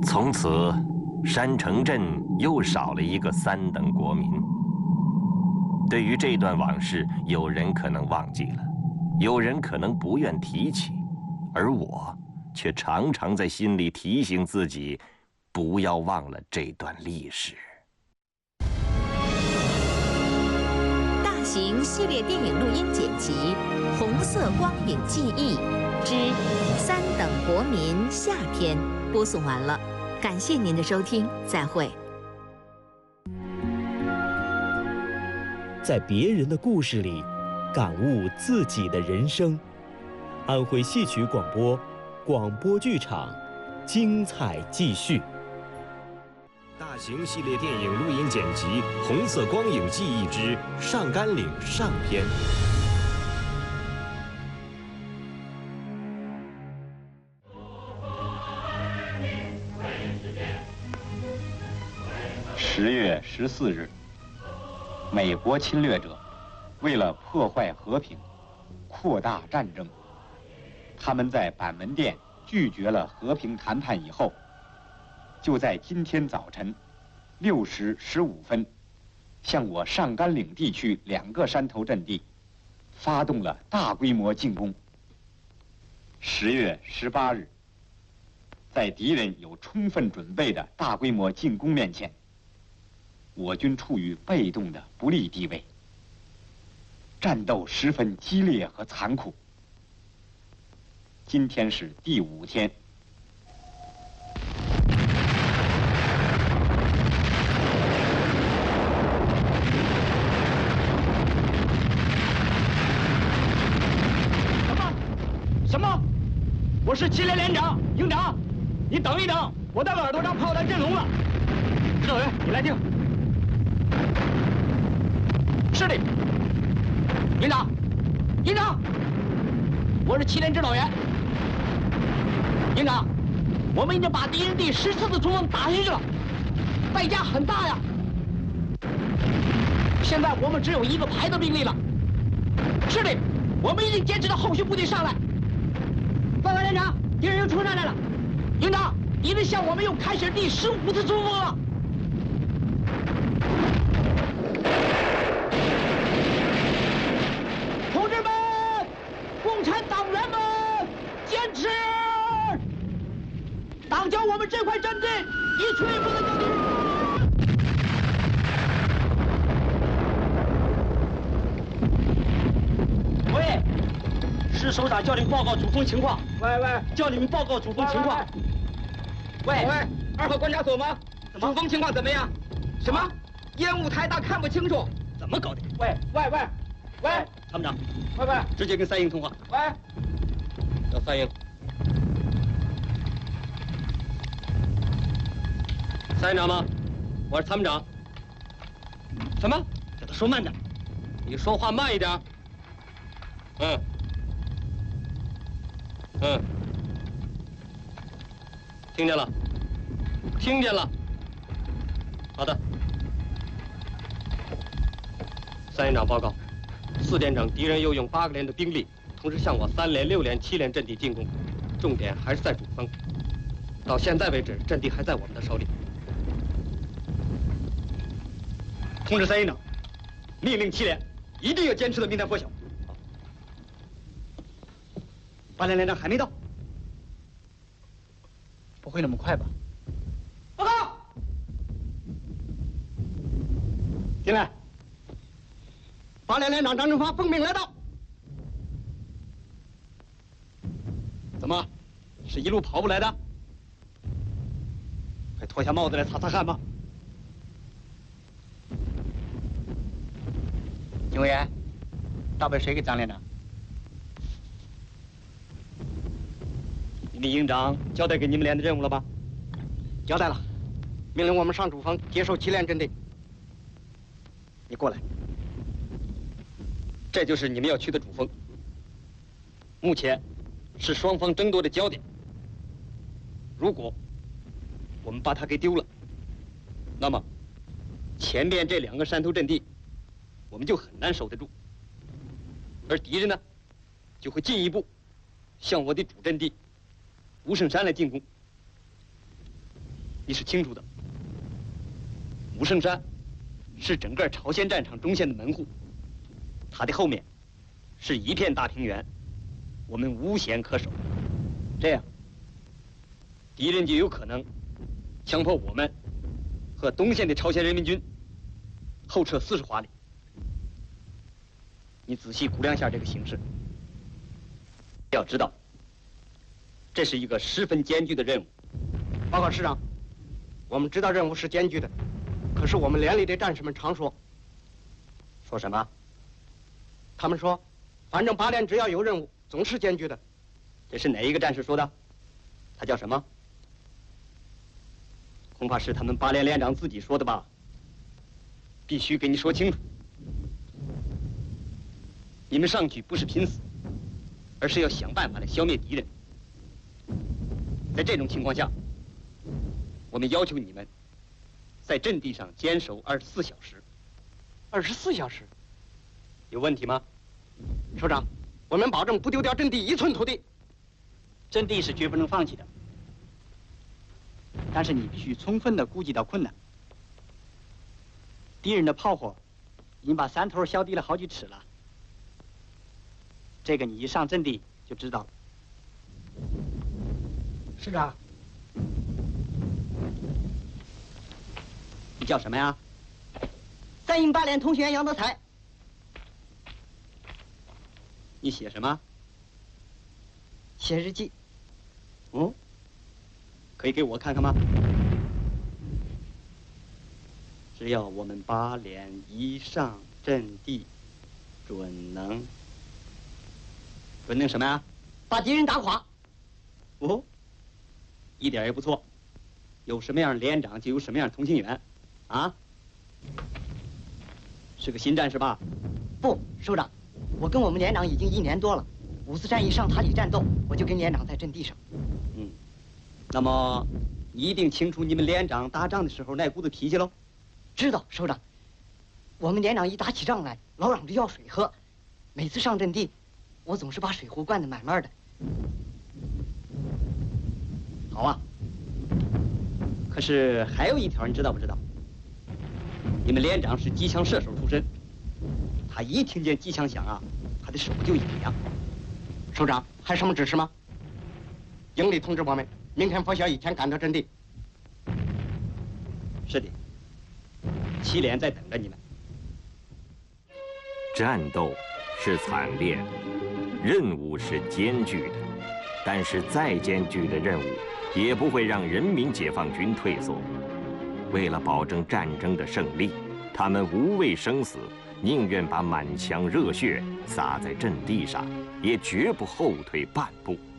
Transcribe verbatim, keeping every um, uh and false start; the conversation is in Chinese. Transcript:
从此，山城镇又少了一个三等国民。对于这段往事，有人可能忘记了，有人可能不愿提起，而我却常常在心里提醒自己，不要忘了这段历史。 大型系列电影录音剪辑《红色光影记忆之三等国民》下篇播送完了，感谢您的收听，再会。 在别人的故事里，感悟自己的人生。安徽戏曲广播，广播剧场，精彩继续。 大型系列电影录音剪辑《红色光影记忆之上甘岭上篇》。 十月十四日，美国侵略者为了破坏和平、扩大战争，他们在板门店拒绝了和平谈判以后，就在今天早晨六时十五分，向我上甘岭地区两个山头阵地发动了大规模进攻。十月十八日，在敌人有充分准备的大规模进攻面前，我军处于被动的不利地位，战斗十分激烈和残酷。今天是第五天。 什么？什么？我是七连连长，营长，你等一等，我的耳朵上炮弹震聋了。指导员，你来听。是的，营长，营长，我是七连指导员。营长，我们已经把敌人第十四次冲锋打下去了，代价很大呀。现在我们只有一个排的兵力了。是的，我们已经坚持到后续部队上来。报告连长，敌人又冲上来了。营长，敌人向我们又开始第十五次冲锋了。同志们，共产党员们，坚持！党教我们这块阵地一锤不能叫敌人。喂，是首长叫你报告主峰情况。喂喂，叫你们报告主峰情况。喂喂，二号观察所吗？主峰情况怎么样？什么？烟雾太大，看不清楚。怎么搞的？喂喂喂喂，参谋长，喂喂，直接跟三营通话。喂，叫三营。三营长吗？我是参谋长。什么？叫他说慢点。你说话慢一点。嗯。嗯。听见了。听见了。好的。三营长报告，四点整，敌人又用八个连的兵力，同时向我三连、六连、七连阵地进攻，重点还是在主峰。到现在为止，阵地还在我们的手里。通知三营长，命令七连一定要坚持到明天破晓。八连连长还没到，不会那么快吧？报告，进来。八连连长张正发奉命来到。怎么，是一路跑步来的？快脱下帽子来擦擦汗吧。警卫员，打把谁给张连长？你们营长交代给你们连的任务了吧？交代了，命令我们上主峰接受七连阵地。你过来。这就是你们要去的主峰，目前是双方争夺的焦点。如果我们把它给丢了，那么前面这两个山头阵地我们就很难守得住，而敌人呢就会进一步向我的主阵地吴胜山来进攻。 你是清楚的。武圣山是整个朝鲜战场中线的门户，它的后面是一片大平原，我们无险可守。这样，敌人就有可能强迫我们和东线的朝鲜人民军后撤四十华里。你仔细估量一下这个形势，要知道，这是一个十分艰巨的任务。 报告师长，我们知道任务是艰巨的，可是我们连里的战士们常说， 说什么？ 他们说，反正八连只要有任务，总是艰巨的。 这是哪一个战士说的？他叫什么？恐怕是他们八连连长自己说的吧？必须给你说清楚。你们上去不是拼死，而是要想办法来消灭敌人。在这种情况下，我们要求你们在阵地上坚守二十四小时。 二十四小时？ 有问题吗？ 首长，我们保证不丢掉阵地一寸土地。 阵地是绝不能放弃的，但是你必须充分的顾及到困难。敌人的炮火已经把山头削低了好几尺了，这个你一上阵地就知道了。 师长， 你叫什么呀？ 三营八连通讯员杨德才。 你写什么？ 写日记。 哦，可以给我看看吗？只要我们八连一上阵地，准能准能什么呀？ 把敌人打垮。 哦，一点也不错。有什么样的连长就有什么样的通信员，啊？是个新战士吧？ 不，首长，我跟我们连长已经一年多了。五四战役上塔里战斗，我就跟连长在阵地上。 嗯，那么你一定清楚你们连长打仗的时候那股子脾气喽？ 知道，首长。我们连长一打起仗来，老嚷着要水喝。每次上阵地，我总是把水壶灌得满满的。 好啊。可是还有一条，你知道不知道？你们连长是机枪射手出身，他一听见机枪响啊，他的手就痒痒。 首长，还什么指示吗？营里通知我们，明天拂晓以前赶到阵地。 是的，七连在等着你们。 战斗是惨烈的，任务是艰巨的，但是再艰巨的任务也不会让人民解放军退缩。为了保证战争的胜利，他们无畏生死，宁愿把满腔热血洒在阵地上，也绝不后退半步。